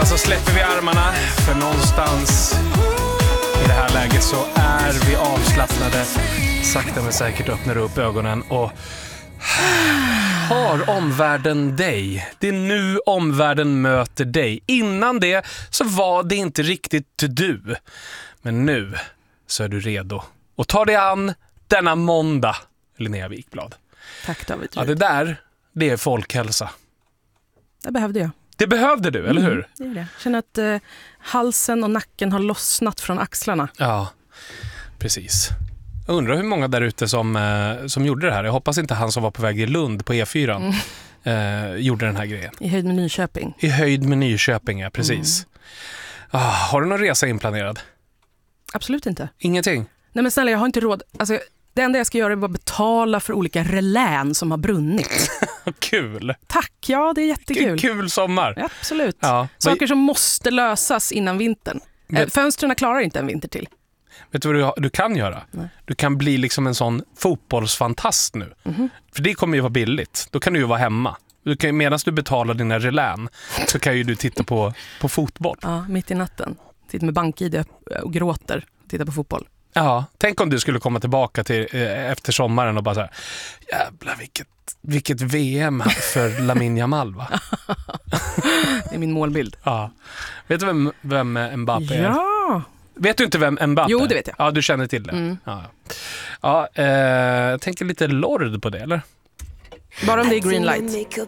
så släpper vi armarna, för någonstans i det här läget så är vi avslappnade. Sakta men säkert öppnar upp ögonen och har omvärlden dig. Det är nu omvärlden möter dig. Innan det så var det inte riktigt du. Men nu så är du redo. Och ta dig an denna måndag, Linnea Wikblad. Tack David. Ja, det är folkhälsa. Det behövde jag. Det behövde du, eller hur? Det är det. Jag känner att halsen och nacken har lossnat från axlarna. Ja, precis. Jag undrar hur många där ute som gjorde det här. Jag hoppas inte han som var på väg i Lund på E4 gjorde den här grejen. I höjd med Nyköping. I höjd med Nyköping, ja, precis. Har du någon resa inplanerad? Absolut inte. Ingenting? Nej men snälla, jag har inte råd. Alltså, det enda jag ska göra är att betala för olika relän som har brunnit. Kul! Tack, ja det är jättekul. Kul sommar. Ja, absolut. Ja. Saker som måste lösas innan vintern. Fönstren klarar inte en vinter till. Vet du vad du kan göra? Nej. Du kan bli liksom en sån fotbollsfantast nu. För det kommer ju vara billigt. Då kan du ju vara hemma. Medan du betalar dina relän så kan ju du titta på fotboll. Ja, mitt i natten. Sitter med bank-ID och gråter. Titta på fotboll. Ja, tänk om du skulle komma tillbaka till efter sommaren och bara så här, jävlar vilket VM för Lamine Yamal, va? Det är min målbild. Ja. Vet du vem Mbappé är? Ja. Vet du inte vem Mbappé är? Jo, det vet jag. Ja, du känner till det. Jag tänker lite Lord på det, eller? Bara om det är green light.